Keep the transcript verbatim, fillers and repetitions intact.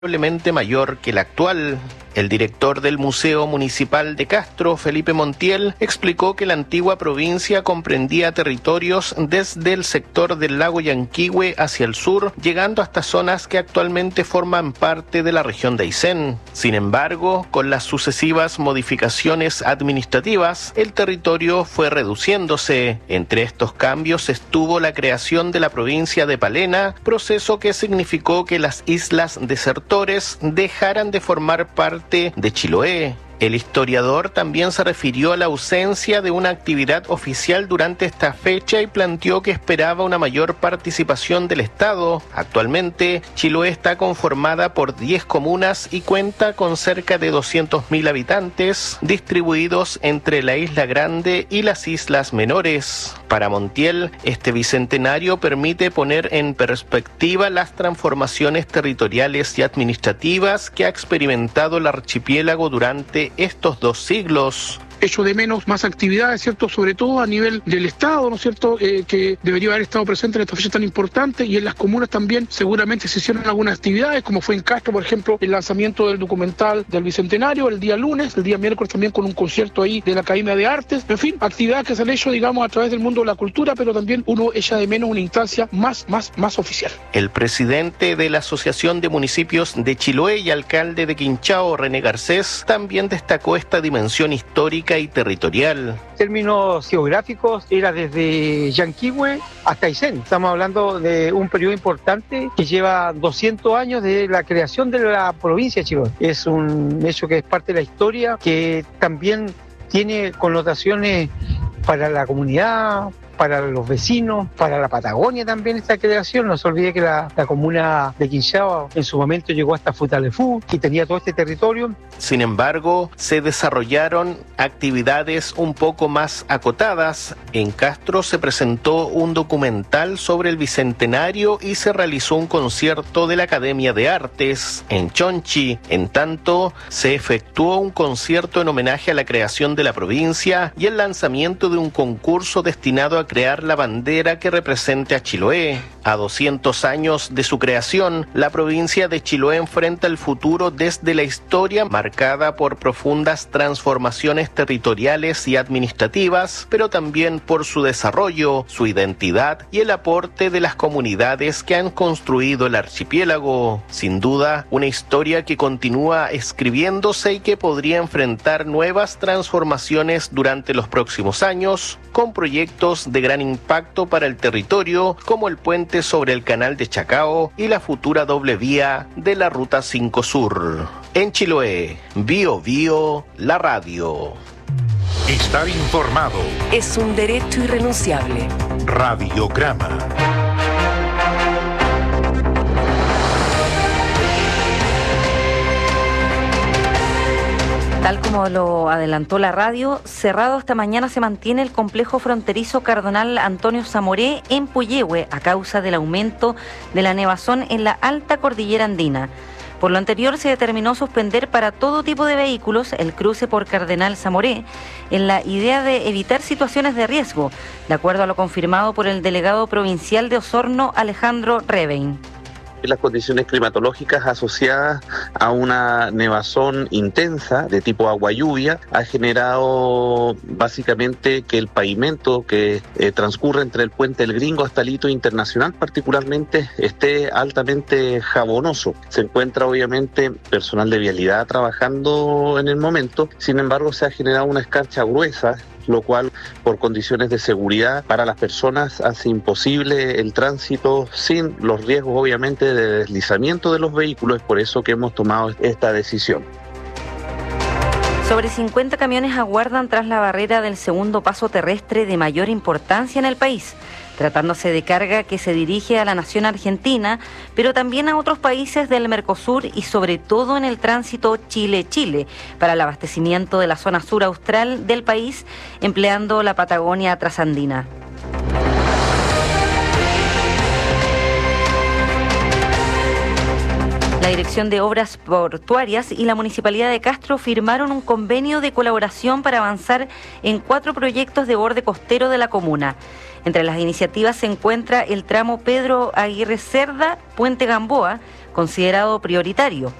probablemente mayor que la actual. El director del Museo Municipal de Castro, Felipe Montiel, explicó que la antigua provincia comprendía territorios desde el sector del lago Yanquihue hacia el sur, llegando hasta zonas que actualmente forman parte de la región de Aysén. Sin embargo, con las sucesivas modificaciones administrativas, el territorio fue reduciéndose. Entre estos cambios estuvo la creación de la provincia de Palena, proceso que significó que las islas desertores dejaran de formar parte de Chiloé. El historiador también se refirió a la ausencia de una actividad oficial durante esta fecha y planteó que esperaba una mayor participación del Estado. Actualmente, Chiloé está conformada por diez comunas y cuenta con cerca de doscientos mil habitantes, distribuidos entre la Isla Grande y las islas menores. Para Montiel, este bicentenario permite poner en perspectiva las transformaciones territoriales y administrativas que ha experimentado el archipiélago durante estos dos siglos. Echo de menos más actividades, ¿cierto? Sobre todo a nivel del Estado, ¿no es cierto? Eh, que debería haber estado presente en esta fecha tan importante, y en las comunas también seguramente se hicieron algunas actividades, como fue en Castro, por ejemplo, el lanzamiento del documental del Bicentenario el día lunes, el día miércoles también con un concierto ahí de la Academia de Artes, en fin, actividades que se han hecho, digamos, a través del mundo de la cultura, pero también uno echa de menos una instancia más, más, más oficial. El presidente de la Asociación de Municipios de Chiloé y alcalde de Quinchao, René Garcés, también destacó esta dimensión histórica y territorial. En términos geográficos, era desde Yanquihue hasta Aysén. Estamos hablando de un periodo importante que lleva doscientos años de la creación de la provincia de Chiloé. Es un hecho que es parte de la historia, que también tiene connotaciones para la comunidad, para los vecinos, para la Patagonia también esta creación. No se olvide que la, la comuna de Quinchao en su momento llegó hasta Futaleufú y tenía todo este territorio. Sin embargo, se desarrollaron actividades un poco más acotadas. En Castro se presentó un documental sobre el Bicentenario y se realizó un concierto de la Academia de Artes. En Chonchi, en tanto, se efectuó un concierto en homenaje a la creación de la provincia y el lanzamiento de un concurso destinado a crear la bandera que represente a Chiloé. A doscientos años de su creación, la provincia de Chiloé enfrenta el futuro desde la historia marcada por profundas transformaciones territoriales y administrativas, pero también por su desarrollo, su identidad y el aporte de las comunidades que han construido el archipiélago. Sin duda, una historia que continúa escribiéndose y que podría enfrentar nuevas transformaciones durante los próximos años, con proyectos de gran impacto para el territorio, como el puente sobre el canal de Chacao y la futura doble vía de la Ruta cinco Sur. En Chiloé, Bio Bio, la radio. Estar informado es un derecho irrenunciable. Radiograma. Tal como lo adelantó la radio, cerrado esta mañana se mantiene el complejo fronterizo Cardenal Antonio Zamoré en Puyehue a causa del aumento de la nevazón en la alta cordillera andina. Por lo anterior, se determinó suspender para todo tipo de vehículos el cruce por Cardenal Zamoré en la idea de evitar situaciones de riesgo, de acuerdo a lo confirmado por el delegado provincial de Osorno, Alejandro Revein. Las condiciones climatológicas asociadas a una nevazón intensa de tipo agua-lluvia ha generado básicamente que el pavimento que eh, transcurre entre el puente El Gringo hasta el hito internacional particularmente esté altamente jabonoso. Se encuentra obviamente personal de vialidad trabajando en el momento, sin embargo se ha generado una escarcha gruesa, lo cual por condiciones de seguridad para las personas hace imposible el tránsito sin los riesgos obviamente de deslizamiento de los vehículos. Es por eso que hemos tomado esta decisión. Sobre cincuenta camiones aguardan tras la barrera del segundo paso terrestre de mayor importancia en el país, tratándose de carga que se dirige a la nación argentina, pero también a otros países del Mercosur y sobre todo en el tránsito Chile-Chile, para el abastecimiento de la zona sur austral del país, empleando la Patagonia trasandina. La Dirección de Obras Portuarias y la Municipalidad de Castro firmaron un convenio de colaboración para avanzar en cuatro proyectos de borde costero de la comuna. Entre las iniciativas se encuentra el tramo Pedro Aguirre Cerda, Puente Gamboa, considerado prioritario.